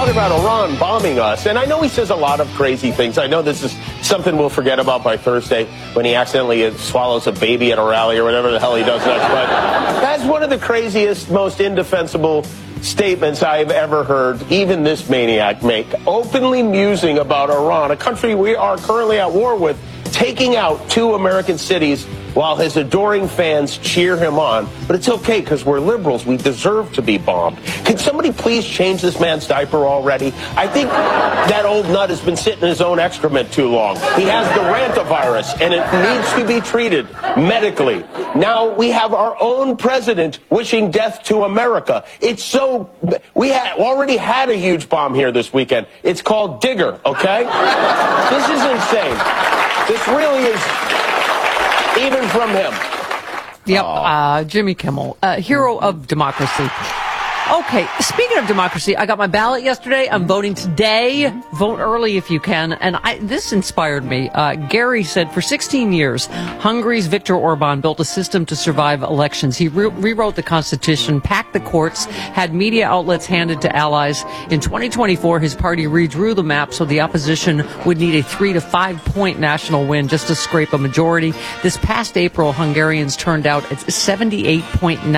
talking about Iran bombing us, and I know he says a lot of crazy things. I know this is something we'll forget about by Thursday when he accidentally swallows a baby at a rally or whatever the hell he does next. But that's one of the craziest, most indefensible statements I've ever heard even this maniac make, openly musing about Iran, a country we are currently at war with, taking out 2 American cities while his adoring fans cheer him on. But it's okay because we're liberals. We deserve to be bombed. Can somebody please change this man's diaper already? I think that old nut has been sitting in his own excrement too long. He has the rantavirus, and it needs to be treated medically. Now we have our own president wishing death to America. It's so... We already had a huge bomb here this weekend. It's called Digger, okay? This is insane. This really is... even from him. Yep, Jimmy Kimmel, hero of democracy. Okay, speaking of democracy, I got my ballot yesterday. I'm voting today. Vote early if you can. And this inspired me. Gary said for 16 years, Hungary's Viktor Orban built a system to survive elections. He rewrote the constitution, packed the courts, had media outlets handed to allies. In 2024, his party redrew the map so the opposition would need a 3 to 5 point national win just to scrape a majority. This past April, Hungarians turned out at 78.9%.